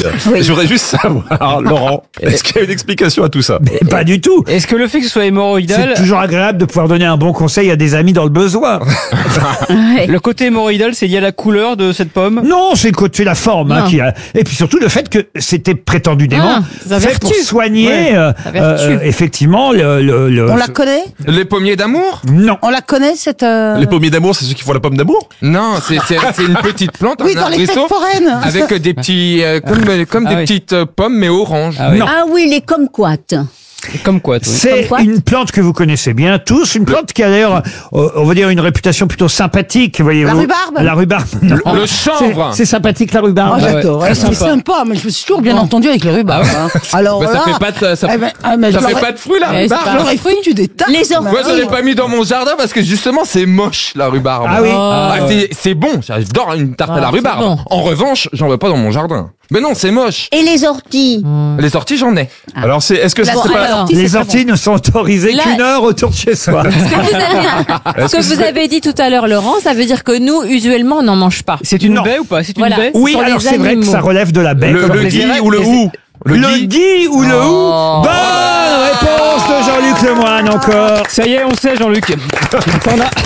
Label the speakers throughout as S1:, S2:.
S1: Oui. Je voudrais juste savoir, Laurent, est-ce qu'il y a une explication à tout ça?
S2: Mais pas du tout.
S3: Est-ce que le fait que ce soit hémorroïdal,
S2: C'est toujours agréable de pouvoir donner un bon conseil à des amis dans le besoin.
S3: le côté hémorroïdal, c'est lié à la couleur de cette pomme?
S2: Non, c'est le côté, la forme qui a. Et puis surtout le fait que c'était prétendument fait pour soigner effectivement le.
S4: On la connaît?
S5: Les pommiers d'amour?
S2: Non.
S4: On la connaît cette.
S1: Les pommiers d'amour, c'est ceux qui font la pomme d'amour?
S5: Non, c'est une petite plante,
S4: Oui,
S5: un
S4: dans les fêtes
S5: arbrisseau,
S4: foraines.
S5: avec des petits, comme des petites pommes mais oranges.
S2: Non.
S6: Ah oui, les kumquats.
S3: Comme quoi, toi?
S2: C'est une plante que vous connaissez bien tous, une plante qui a d'ailleurs, on va dire, une réputation plutôt sympathique, voyez-vous.
S4: La rhubarbe?
S2: La rhubarbe. Non.
S5: Le chanvre.
S2: C'est sympathique la rhubarbe.
S4: Oh, j'adore.
S3: très
S4: C'est
S3: sympa.
S4: sympa, mais je me suis toujours bien entendu avec les rhubarbes. Alors
S5: Bah, ça
S4: là,
S5: fait pas de, ça,
S4: eh ben, ah, mais
S5: ça
S4: je
S5: fait
S4: l'aurais-
S5: pas de fruits la
S3: Ouais, c'est
S5: rhubarbe.
S3: pas-
S4: j'aurais foutu des tas.
S6: Les orties.
S5: Moi, je l'ai pas mis dans mon jardin parce que justement, c'est moche, la rhubarbe.
S2: Ah oui.
S5: C'est bon, j'adore une tarte à la
S3: c'est
S5: rhubarbe.
S3: bon.
S5: En revanche, j'en veux pas dans mon jardin. Mais non, c'est moche.
S6: Et les orties.
S5: Les orties, j'en ai.
S1: Alors, est-ce que
S4: La
S1: c'est pas,
S4: alors,
S2: Les orties ne sont autorisées
S6: Là-
S2: qu'une heure autour de chez soi.
S6: Ce que vous avez dit tout à l'heure, Laurent, ça veut dire que nous, usuellement, on n'en mange pas.
S3: C'est une
S2: Non.
S3: baie ou pas? C'est une
S6: Voilà.
S3: baie?
S2: Oui,
S6: Sur les
S2: alors c'est vrai que
S6: animaux.
S2: ça relève de la baie.
S1: le
S2: comme les
S1: gui
S2: érets.
S1: ou le hou?
S2: Le gui ou le hou. Bonne réponse de Jean-Luc Lemoyne encore.
S3: Ça y est, on sait, Jean-Luc. T'en as.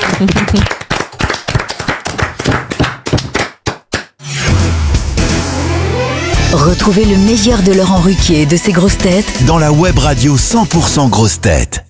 S7: Retrouvez le meilleur de Laurent Ruquier et de ses grosses têtes
S8: dans la web radio 100% grosses têtes.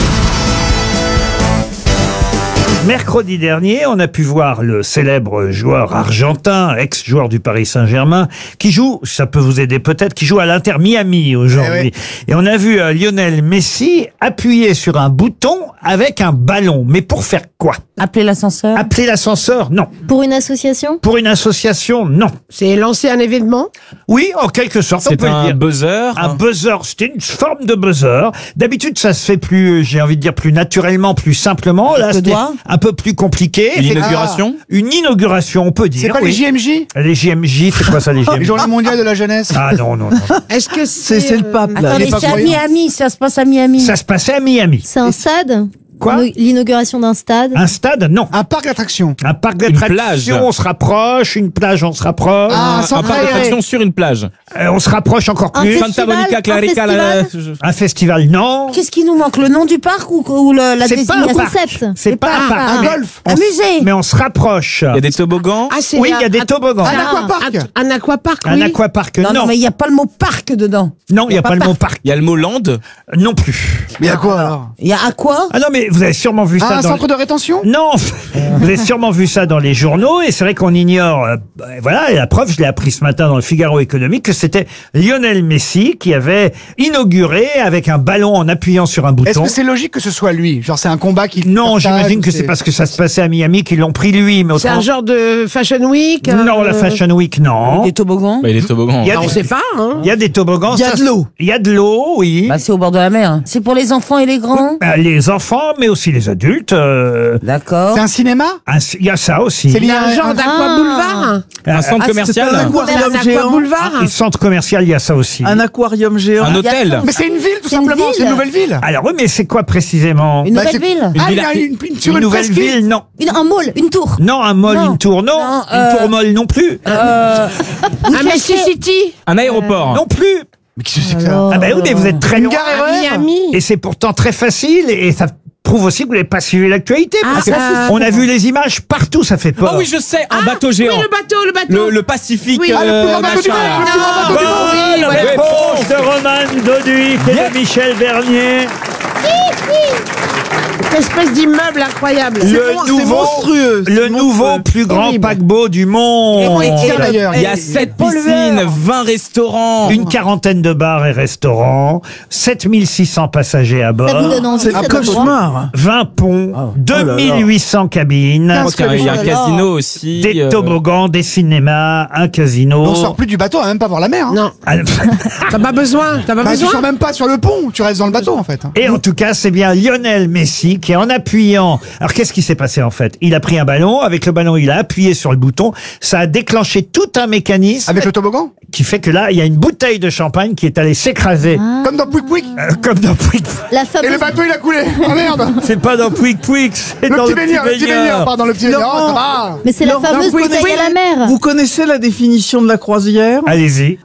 S2: Mercredi dernier, on a pu voir le célèbre joueur argentin, ex-joueur du Paris Saint-Germain, qui joue, ça peut vous aider peut-être, qui joue à l'Inter Miami aujourd'hui. Et on a vu Lionel Messi appuyer sur un bouton avec un ballon. Mais pour faire quoi?
S4: Appeler l'ascenseur.
S2: Appeler l'ascenseur? Non.
S6: Pour une association?
S2: Pour une association? Non.
S4: C'est lancer un événement.
S2: Oui, en quelque sorte, on
S3: C'est
S2: peut le
S3: un
S2: dire.
S3: buzzer.
S2: Un buzzer, c'était une forme de buzzer. D'habitude, ça se fait plus, j'ai envie de dire, plus naturellement, plus simplement. Là,
S4: le
S2: c'était
S4: doigt
S2: un peu plus compliqué.
S3: Une inauguration?
S2: Une inauguration, on peut dire.
S9: C'est pas
S2: oui.
S9: les JMJ?
S2: Les JMJ, c'est quoi ça, les
S9: Les
S2: JMJ?
S9: Journées mondiales de la jeunesse.
S2: Ah non, non, non.
S4: Est-ce que c'est
S9: le pape, là.
S4: Attendez,
S9: Il est pas
S4: c'est à
S9: croyant.
S4: Miami, ça se passe à Miami.
S2: Ça se passait à Miami.
S6: C'est un stade?
S2: Quoi?
S6: L'inauguration d'un stade?
S2: Un stade? Non.
S9: Un parc d'attractions.
S2: Un parc
S3: plage.
S2: d'attractions, on se rapproche. Une plage, on se rapproche.
S9: Ah, un
S3: Un
S9: centre
S3: parc
S9: aéré.
S3: d'attraction sur une plage.
S2: On se rapproche encore
S6: Un
S2: plus.
S6: festival,
S3: Santa Monica,
S6: un
S3: Clarica,
S6: festival.
S2: Un festival, non.
S4: Qu'est-ce qui nous manque? Le nom du parc ou la
S2: C'est pas un
S4: désignation?
S2: parc.
S6: concept.
S2: C'est pas un parc.
S4: un
S2: Mais
S9: golf.
S4: Un musée.
S2: Mais on se rapproche.
S3: Il y a des toboggans.
S4: Ah, c'est
S2: Oui, il y a des toboggans.
S9: Un aquapark.
S4: Un aquapark,
S2: Un
S4: oui.
S2: aquapark,
S4: Non,
S2: non.
S4: mais il n'y a pas le mot parc dedans.
S2: Non, il n'y a pas le mot parc.
S3: Il y a le mot land.
S2: Non plus.
S9: Mais à quoi alors?
S4: Il y a aqua.
S2: Ah non, mais vous avez sûrement vu ça
S9: Un
S2: dans...
S9: centre de rétention?
S2: Non, vous avez sûrement vu ça dans les journaux et c'est vrai qu'on ignore. Voilà, et la preuve, je l'ai appris ce matin dans le Figaro Économique que c'était Lionel Messi qui avait inauguré avec un ballon en appuyant sur un
S9: Est-ce
S2: bouton.
S9: que c'est logique que ce soit lui? Genre c'est un combat qui...
S2: Non,
S9: partage,
S2: j'imagine
S9: ou
S2: que c'est parce que ça se passait à Miami qu'ils l'ont pris lui, mais
S4: C'est
S2: autrement.
S4: un genre de Fashion Week.
S2: Non, la Fashion Week, non.
S4: Des toboggans.
S3: Bah, il y a des toboggans.
S2: Il y a
S4: Ah, on
S2: des-
S4: sait pas, hein.
S2: Il y a des toboggans.
S4: Il y a
S2: ça,
S4: de l'eau.
S2: Il y a de l'eau, oui.
S4: Bah, c'est au bord de la mer. C'est pour les enfants et les grands.
S2: Les enfants, mais aussi les adultes.
S4: D'accord.
S9: C'est un cinéma?
S2: Il y a ça aussi.
S9: C'est
S4: Il y a un
S9: lié à-
S4: genre d'aqua boulevard.
S3: Un centre commercial.
S4: Un aqua boulevard.
S2: Le centre commercial, il y a ça aussi.
S10: Un aquarium géant.
S3: Un hôtel.
S9: Mais c'est une ville tout
S6: C'est une
S9: simplement, c'est une
S6: ville.
S9: nouvelle ville.
S2: Alors oui, mais c'est quoi précisément?
S4: Une
S9: Bah,
S4: nouvelle
S9: c'est-
S4: ville.
S9: Ah, il y
S3: ville-
S9: a sur
S2: Une nouvelle
S9: presqu'île.
S2: ville, non.
S6: Un mall, une tour.
S2: Non, un mall,
S4: Non.
S2: une tour, non.
S4: Non,
S2: Une tour molle non plus.
S4: Un Messi City.
S3: Un aéroport.
S2: Non plus.
S9: Mais qu'est-ce que c'est que ça?
S2: Ah ben oui, mais vous êtes très
S9: Une
S2: loin.
S9: gare RER?
S4: Miami.
S2: Et c'est pourtant très facile et ça prouve aussi que vous n'avez pas suivi l'actualité. Parce que
S4: ça,
S2: on a vu les images partout, ça fait peur.
S3: Ah oui, je sais, un bateau géant.
S4: Oui, le bateau.
S3: Le Pacifique.
S4: Oui. Ah,
S9: le plus grand bateau du
S3: machin,
S9: monde,
S3: là.
S9: le plus grand bateau du monde.
S2: Bonne réponse de Roman Doduic et de Michel Bernier.
S4: Cette espèce d'immeuble incroyable.
S2: Le
S10: monstrueux.
S2: le nouveau plus grand
S4: Horrible.
S2: paquebot du monde.
S9: Et d'ailleurs,
S3: Il y a 7 piscines, 20 restaurants.
S2: Une quarantaine de bars et restaurants, 7600 passagers à
S6: Ça vous
S2: bord,
S6: donne envie,
S10: C'est un
S6: cet endroit?
S10: cauchemar.
S2: 20 ponts, 2800 cabines,
S3: Je crois qu'il y a- il y a un
S6: Oh là là.
S3: casino aussi.
S2: des toboggans, des cinémas, un casino.
S9: on sort plus du bateau, on va même pas voir la mer. Hein.
S4: Non,
S2: Ah,
S4: t'as pas besoin. T'as pas
S9: Bah, tu
S4: besoin.
S9: sors même pas sur le pont, tu restes dans le bateau en fait.
S2: Et en tout cas, c'est bien Lionel Messi qui, en appuyant... Alors, qu'est-ce qui s'est passé, en fait? Il a pris un ballon. Avec le ballon, il a appuyé sur le bouton. Ça a déclenché tout un mécanisme
S9: Avec le toboggan?
S2: qui fait que là, il y a une bouteille de champagne qui est allée s'écraser.
S9: Comme dans Pouic Pouic.
S2: Comme dans Pouic.
S6: La
S9: Et
S6: fameuse...
S9: le bateau il a coulé. Oh merde.
S2: C'est pas dans Pouic Pouic, c'est
S9: Le
S2: dans
S9: petit baigneur, pardon, le petit baigneur. Oh, ça va.
S6: Mais c'est la fameuse bouteille à la mer.
S10: Vous connaissez la définition de la croisière?
S2: Allez-y.